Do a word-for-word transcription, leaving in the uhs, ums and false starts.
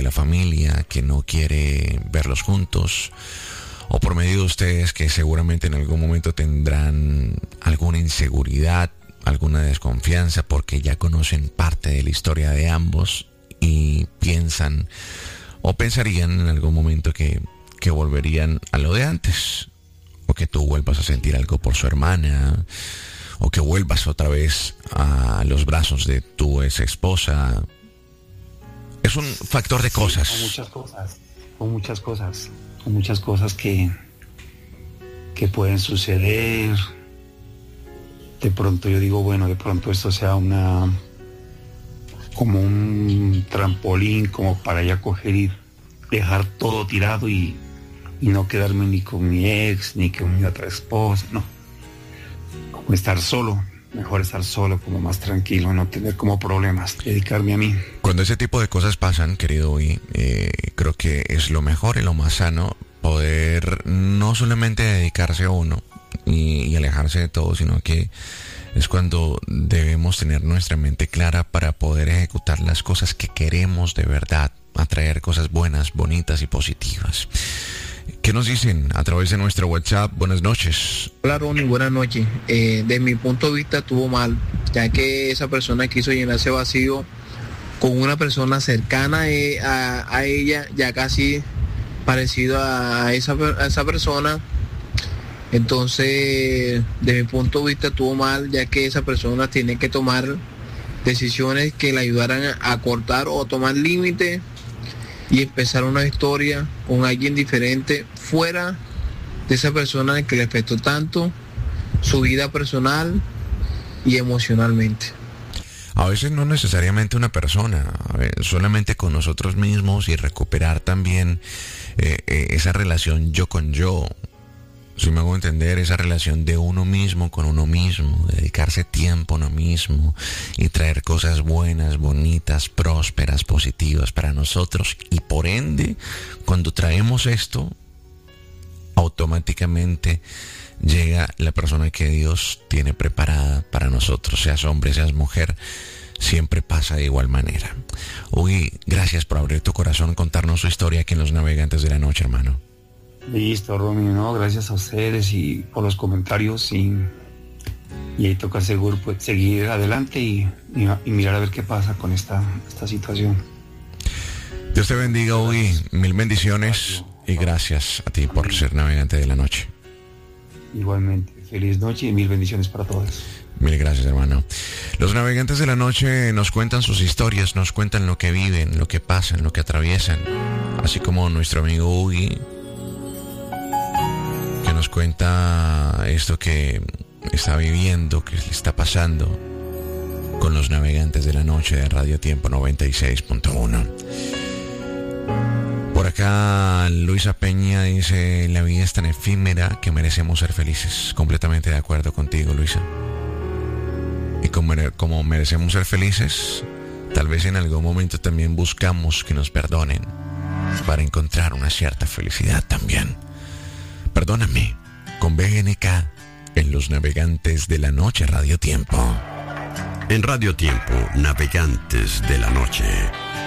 la familia que no quiere verlos juntos, o por medio de ustedes que seguramente en algún momento tendrán alguna inseguridad, alguna desconfianza, porque ya conocen parte de la historia de ambos y piensan o pensarían en algún momento que, que volverían a lo de antes, o que tú vuelvas a sentir algo por su hermana, o que vuelvas otra vez a los brazos de tu ex esposa. Es un factor de cosas. Sí, muchas cosas, son muchas cosas, son muchas cosas que, que pueden suceder. De pronto yo digo, bueno, de pronto esto sea una, como un trampolín, como para ya coger y dejar todo tirado y, y no quedarme ni con mi ex, ni con mi otra esposa, no. Como estar solo, mejor estar solo, como más tranquilo, no tener como problemas, dedicarme a mí. Cuando ese tipo de cosas pasan, querido Uy, eh, creo que es lo mejor y lo más sano poder no solamente dedicarse a uno y, y alejarse de todo, sino que es cuando debemos tener nuestra mente clara para poder ejecutar las cosas que queremos de verdad, atraer cosas buenas, bonitas y positivas. ¿Qué nos dicen a través de nuestro WhatsApp? Buenas noches. Hola Ronnie, buenas noches. Eh, de mi punto de vista estuvo mal, ya que esa persona quiso llenarse vacío con una persona cercana a, a ella, ya casi parecido a esa, a esa persona. Entonces, de mi punto de vista estuvo mal, ya que esa persona tiene que tomar decisiones que le ayudaran a, a cortar o tomar límites y empezar una historia con alguien diferente fuera de esa persona que le afectó tanto su vida personal y emocionalmente. A veces no necesariamente una persona, a ver, solamente con nosotros mismos y recuperar también eh, eh, esa relación yo con yo. Si me hago entender, esa relación de uno mismo con uno mismo, dedicarse tiempo a uno mismo y traer cosas buenas, bonitas, prósperas, positivas para nosotros. Y por ende, cuando traemos esto, automáticamente llega la persona que Dios tiene preparada para nosotros, seas hombre, seas mujer, siempre pasa de igual manera. Uy, gracias por abrir tu corazón, contarnos su historia aquí en Los Navegantes de la Noche, hermano. Listo, Romy, no, gracias a ustedes y por los comentarios y, y ahí toca seguro, pues, seguir adelante y, y, y mirar a ver qué pasa con esta, esta situación. Dios te bendiga, Uy, mil bendiciones y gracias a ti por ser navegante de la noche. Igualmente, feliz noche y mil bendiciones para todos. Mil gracias, hermano. Los navegantes de la noche nos cuentan sus historias, nos cuentan lo que viven, lo que pasan, lo que atraviesan, así como nuestro amigo Uy, que nos cuenta esto que está viviendo, que le está pasando con los navegantes de la noche de Radio Tiempo noventa y seis punto uno. Por acá Luisa Peña dice: la vida es tan efímera que merecemos ser felices. Completamente de acuerdo contigo, Luisa. Y como, como merecemos ser felices, tal vez en algún momento también buscamos que nos perdonen para encontrar una cierta felicidad también. Perdóname, con B N K, en Los Navegantes de la Noche Radio Tiempo. En Radio Tiempo, Navegantes de la Noche.